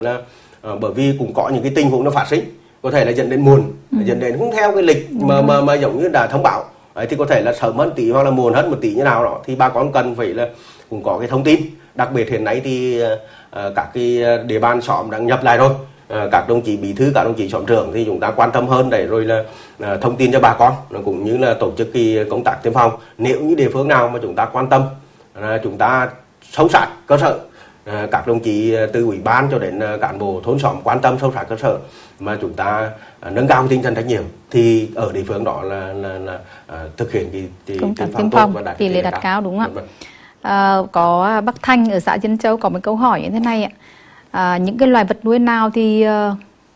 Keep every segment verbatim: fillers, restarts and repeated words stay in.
Là uh, bởi vì cũng có những cái tình huống nó phát sinh, có thể là dẫn đến muộn, ừ. dẫn đến không theo cái lịch mà ừ. mà mà giống như đã thông báo. Đấy, thì có thể là sớm hơn tí hoặc là muộn hơn một tí như nào đó, thì bà con cần phải là cũng có cái thông tin. Đặc biệt hiện nay thì uh, các cái địa bàn xóm đang nhập lại rồi, uh, các đồng chí bí thư, các đồng chí xóm trưởng thì chúng ta quan tâm hơn để rồi là uh, thông tin cho bà con, cũng như là tổ chức cái công tác tiêm phòng. Nếu như địa phương nào mà chúng ta quan tâm, uh, chúng ta sâu sát cơ sở, uh, các đồng chí từ ủy ban cho đến uh, cán bộ thôn xóm quan tâm sâu sát cơ sở mà chúng ta uh, nâng cao tinh thần trách nhiệm, thì ở địa phương đó là là, là uh, thực hiện cái, cái công tác tiêm phòng và tỷ lệ đạt cao, cao đúng không ạ? À, có bác Thanh ở xã Dân Châu có một câu hỏi như thế này ạ. À, những cái loài vật nuôi nào thì uh,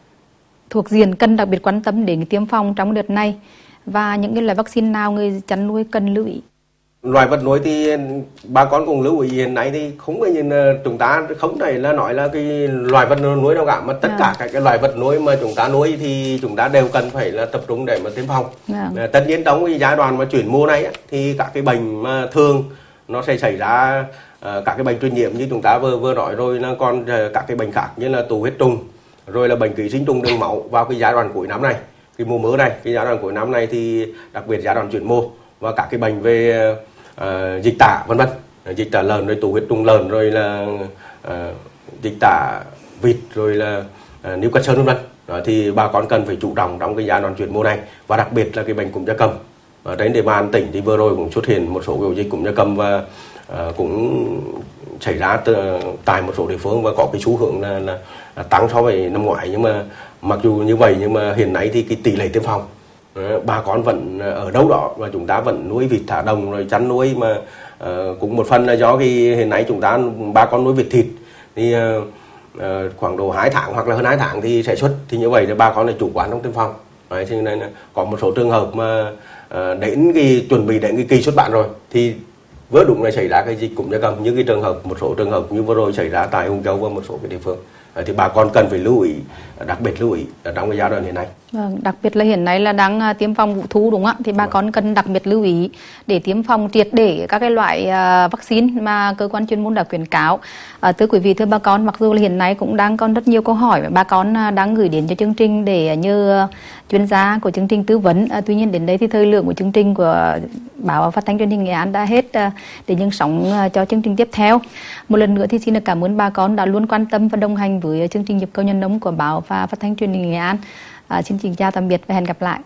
thuộc diện cần đặc biệt quan tâm đến tiêm phòng trong đợt này, và những cái loài vaccine nào người chăn nuôi cần lưu ý? Loài vật nuôi thì bà con cũng lưu ý hiện nay thì không có nhìn chúng ta không thể là nói là cái loài vật nuôi đâu cả, mà tất yeah. cả các cái loài vật nuôi mà chúng ta nuôi thì chúng ta đều cần phải là tập trung để mà tiêm phòng. Yeah. Tất nhiên trong cái giai đoạn mà chuyển mùa này thì các cái bệnh mà thường nó sẽ xảy ra, uh, các cái bệnh truyền nhiễm như chúng ta vừa vừa nói rồi, là còn uh, các cái bệnh khác như là tụ huyết trùng, rồi là bệnh ký sinh trùng đường máu vào cái giai đoạn cuối năm này, cái mùa mưa này, cái giai đoạn cuối năm này thì đặc biệt giai đoạn chuyển mùa, và các cái bệnh về uh, dịch tả vân vân, dịch tả lợn rồi tụ huyết trùng lợn, rồi là uh, dịch tả vịt, rồi là uh, Newcastle vân vân. Đó, thì bà con cần phải chủ động trong cái giai đoạn chuyển mùa này, và đặc biệt là cái bệnh cúm gia cầm. Ở trên địa bàn tỉnh thì vừa rồi cũng xuất hiện một số ổ dịch cúm gia cầm, và uh, cũng xảy ra tại một số địa phương, và có cái xu hướng là, là, là tăng so với năm ngoái. Nhưng mà mặc dù như vậy nhưng mà hiện nay thì cái tỷ lệ tiêm phòng uh, bà con vẫn ở đâu đó, và chúng ta vẫn nuôi vịt thả đồng rồi chăn nuôi, mà uh, cũng một phần là do cái hiện nay chúng ta bà con nuôi vịt thịt thì uh, uh, khoảng độ hai tháng hoặc là hơn hai tháng thì sẽ xuất, thì như vậy thì bà con là chủ quan trong tiêm phòng. Đấy, cho nên là có một số trường hợp mà uh, đến cái chuẩn bị đến cái kỳ xuất bản rồi thì vừa đúng là xảy ra cái dịch cúm gia cầm, như cái trường hợp một số trường hợp như vừa rồi xảy ra tại Hùng Châu và một số cái địa phương. Đấy, thì bà con cần phải lưu ý, đặc biệt lưu ý ở trong cái giai đoạn hiện nay. Vâng, đặc biệt là hiện nay là đang tiêm phòng vụ thu đúng không ạ? Thì bà vâng. con cần đặc biệt lưu ý để tiêm phòng triệt để các cái loại uh, vaccine mà cơ quan chuyên môn đã khuyến cáo. Uh, thưa quý vị, thưa bà con, mặc dù là hiện nay cũng đang còn rất nhiều câu hỏi mà bà con uh, đang gửi đến cho chương trình để như uh, chuyên gia của chương trình tư vấn. Uh, tuy nhiên đến đây thì thời lượng của chương trình của báo Phát thanh Truyền hình Nghệ An đã hết uh, để những sóng uh, cho chương trình tiếp theo. Một lần nữa thì xin được cảm ơn bà con đã luôn quan tâm và đồng hành với chương trình Nhịp cầu nhân nông của báo và Phát thanh Truyền hình Nghệ An. À, xin kính chào tạm biệt và hẹn gặp lại.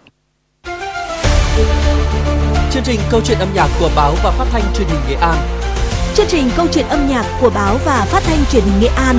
Chương trình Câu chuyện âm nhạc của báo và Phát thanh Truyền hình Nghệ An. Chương trình Câu chuyện âm nhạc của báo và Phát thanh Truyền hình Nghệ An.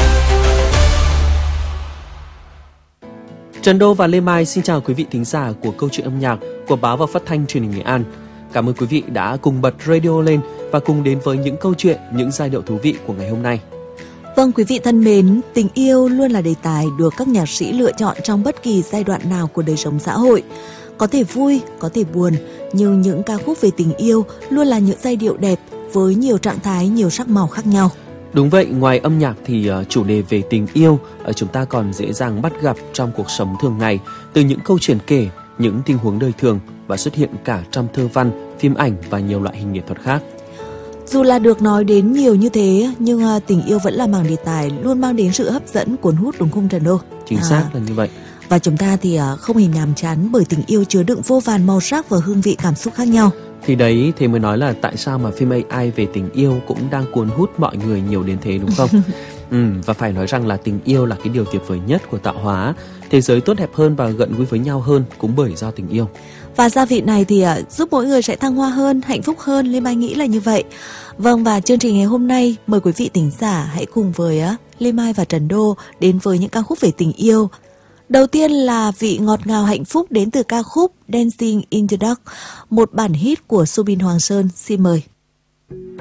Trần Đô và Lê Mai xin chào quý vị thính giả của Câu chuyện âm nhạc của báo và Phát thanh Truyền hình Nghệ An. Cảm ơn quý vị đã cùng bật radio lên và cùng đến với những câu chuyện, những giai điệu thú vị của ngày hôm nay. Vâng, quý vị thân mến, tình yêu luôn là đề tài được các nhạc sĩ lựa chọn trong bất kỳ giai đoạn nào của đời sống xã hội. Có thể vui, có thể buồn, nhưng những ca khúc về tình yêu luôn là những giai điệu đẹp với nhiều trạng thái, nhiều sắc màu khác nhau. Đúng vậy, ngoài âm nhạc thì chủ đề về tình yêu chúng ta còn dễ dàng bắt gặp trong cuộc sống thường ngày, từ những câu chuyện kể, những tình huống đời thường, và xuất hiện cả trong thơ văn, phim ảnh và nhiều loại hình nghệ thuật khác. Dù là được nói đến nhiều như thế, nhưng uh, tình yêu vẫn là mảng đề tài luôn mang đến sự hấp dẫn, cuốn hút, đúng không Trần Đô? Chính à, xác là như vậy. Và chúng ta thì uh, không hề nhàm chán, bởi tình yêu chứa đựng vô vàn màu sắc và hương vị cảm xúc khác nhau. Thì đấy, thế mới nói là tại sao mà phim a i về tình yêu cũng đang cuốn hút mọi người nhiều đến thế, đúng không? ừ, và phải nói rằng là tình yêu là cái điều tuyệt vời nhất của tạo hóa. Thế giới tốt đẹp hơn và gần gũi với nhau hơn cũng bởi do tình yêu. Và gia vị này thì uh, giúp mỗi người sẽ thăng hoa hơn, hạnh phúc hơn, Lê Mai nghĩ là như vậy. Vâng, và chương trình ngày hôm nay mời quý vị thính giả hãy cùng với uh, Lê Mai và Trần Đô đến với những ca khúc về tình yêu. Đầu tiên là vị ngọt ngào hạnh phúc đến từ ca khúc Dancing in the Dark, một bản hit của Subin Hoàng Sơn. Xin mời.